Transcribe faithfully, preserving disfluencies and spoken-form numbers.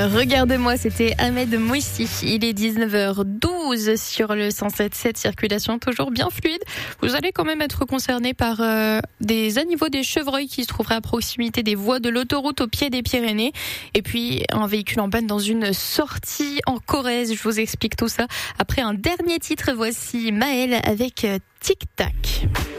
Regarde-moi, c'était Ahmed Moissi. Il est dix-neuf heures douze sur le cent sept sept, circulation toujours bien fluide. Vous allez quand même être concerné par euh, des aniveaux des chevreuils qui se trouveraient à proximité des voies de l'autoroute au pied des Pyrénées. Et puis un véhicule en panne dans une sortie en Corrèze. Je vous explique tout ça après un dernier titre. Voici Maël avec Tic Tac.